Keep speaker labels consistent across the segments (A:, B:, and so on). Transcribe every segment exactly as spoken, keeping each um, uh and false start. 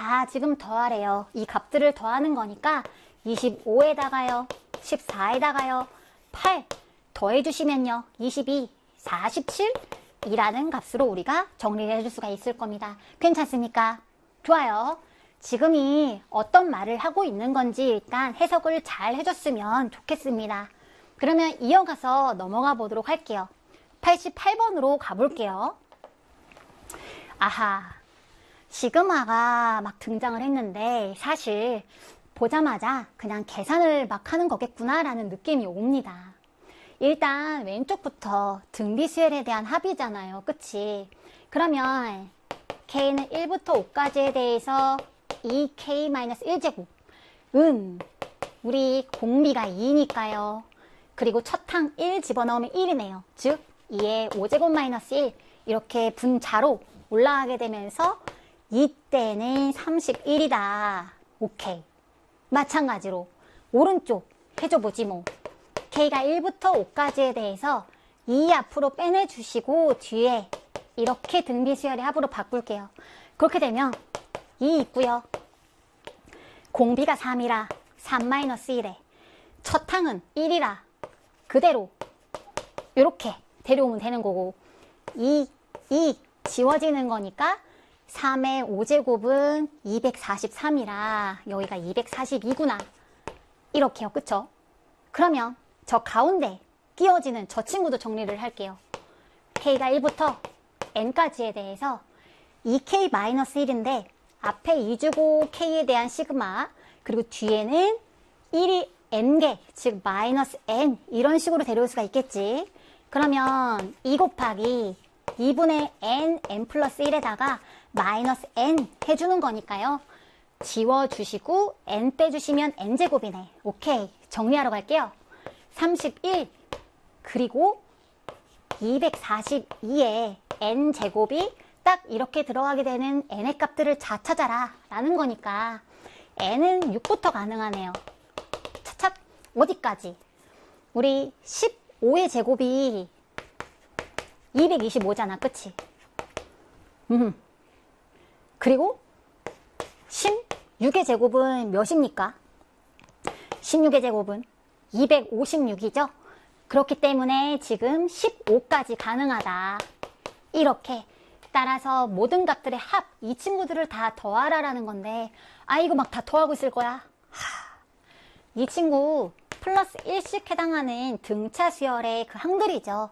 A: 다 지금 더하래요. 이 값들을 더하는 거니까 이십오에다가요, 십사에다가요, 팔 더해주시면요, 이십이, 사십칠 이라는 값으로 우리가 정리를 해줄 수가 있을 겁니다. 괜찮습니까? 좋아요. 지금이 어떤 말을 하고 있는 건지 일단 해석을 잘 해줬으면 좋겠습니다. 그러면 이어가서 넘어가 보도록 할게요. 팔십팔 번으로 가볼게요. 아하, 시그마가 막 등장을 했는데 사실 보자마자 그냥 계산을 막 하는 거겠구나 라는 느낌이 옵니다. 일단 왼쪽부터 등비수열에 대한 합이잖아요. 그치? 그러면 K는 일부터 오까지에 대해서 이 케이 마이너스 일 제곱 은 우리 공비가 이니까요. 그리고 첫 항 일 집어넣으면 일이네요. 즉 이에 오 제곱 마이너스 일 이렇게 분자로 올라가게 되면서 이때는 삼십일이다. 오케이. 마찬가지로 오른쪽 해줘보지 뭐. K가 일부터 오까지에 대해서 이 앞으로 빼내주시고 뒤에 이렇게 등비수열의 합으로 바꿀게요. 그렇게 되면 이 있고요. 공비가 삼이라 삼 마이너스 일에 첫 항은 일이라 그대로 이렇게 데려오면 되는 거고 이, 이 지워지는 거니까 삼의 오 제곱은 이백사십삼이라 여기가 이백사십이구나. 이렇게요. 그쵸? 그러면 저 가운데 끼워지는 저 친구도 정리를 할게요. K가 일부터 N까지에 대해서 이 케이 마이너스 일인데 앞에 이 주고 K에 대한 시그마 그리고 뒤에는 일이 N개 즉 마이너스 N 이런 식으로 데려올 수가 있겠지. 그러면 이 곱하기 이분의 N, N 플러스 일에다가 마이너스 N 해주는 거니까요. 지워주시고 N 빼주시면 N제곱이네. 오케이. 정리하러 갈게요. 삼십일 그리고 이백사십이에 N제곱이 딱 이렇게 들어가게 되는 N의 값들을 다 찾아라 라는 거니까 N은 육부터 가능하네요. 차착 어디까지? 우리 십오의 제곱이 이백이십오잖아. 그치? 음. 그리고 십육의 제곱은 몇입니까? 십육의 제곱은 이백오십육이죠? 그렇기 때문에 지금 십오까지 가능하다. 이렇게 따라서 모든 값들의 합, 이 친구들을 다 더하라라는 건데 아 이거 막 다 더하고 있을 거야. 하, 이 친구 플러스 일씩 해당하는 등차 수열의 그 항들이죠.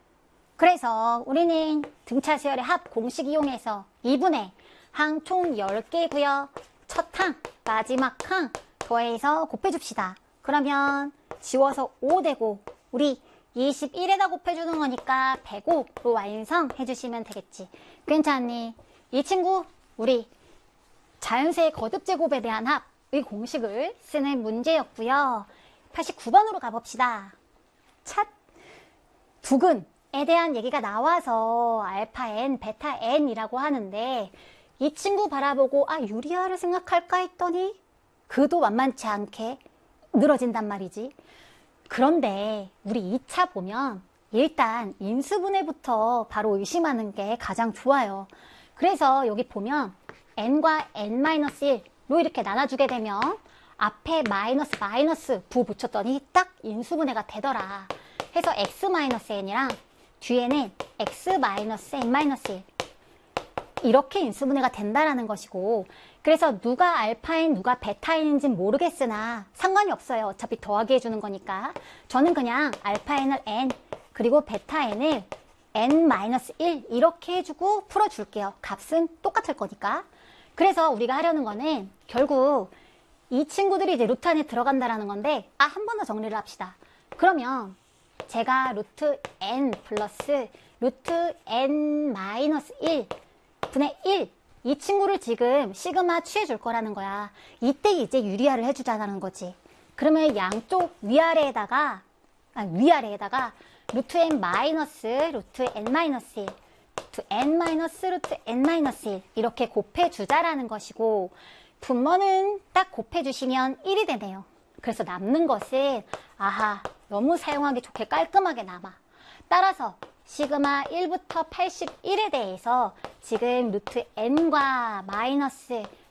A: 그래서 우리는 등차 수열의 합 공식 이용해서 이분의 항 총 열 개고요. 첫 항, 마지막 항 더해서 곱해줍시다. 그러면 지워서 오 되고 우리 이십일에다 곱해주는 거니까 백오로 완성해주시면 되겠지. 괜찮니? 이 친구 우리 자연수의 거듭제곱에 대한 합의 공식을 쓰는 문제였고요. 팔십구 번으로 가봅시다. 찻 두근에 대한 얘기가 나와서 알파 n, 베타 n이라고 하는데 이 친구 바라보고 아 유리아를 생각할까 했더니 그도 만만치 않게 늘어진단 말이지. 그런데 우리 이 차 보면 일단 인수분해부터 바로 의심하는 게 가장 좋아요. 그래서 여기 보면 n과 엔 마이너스 일로 이렇게 나눠주게 되면 앞에 마이너스 마이너스 부 붙였더니 딱 인수분해가 되더라. 해서 x 마이너스 n이랑 뒤에는 x 마이너스 엔 마이너스 일 이렇게 인수분해가 된다라는 것이고 그래서 누가 알파인 누가 베타인인지는 모르겠으나 상관이 없어요. 어차피 더하기 해주는 거니까 저는 그냥 알파인을 n 그리고 베타인을 엔 마이너스 일 이렇게 해주고 풀어줄게요. 값은 똑같을 거니까. 그래서 우리가 하려는 거는 결국 이 친구들이 이제 루트 안에 들어간다라는 건데 아, 한 번 더 정리를 합시다. 그러면 제가 루트 n 플러스 루트 n 마이너스 일 분의 일 이 친구를 지금 시그마 취해줄 거라는 거야. 이때 이제 유리화를 해주자는 거지. 그러면 양쪽 위아래에다가 아, 위아래에다가 루트 n 마이너스 루트 n 마이너스 일 루트 n 마이너스 루트 n 마이너스 일 이렇게 곱해주자라는 것이고 분모는 딱 곱해주시면 일이 되네요. 그래서 남는 것은 아하 너무 사용하기 좋게 깔끔하게 남아. 따라서 시그마 일부터 팔십일에 대해서 지금 루트 n과 마이너스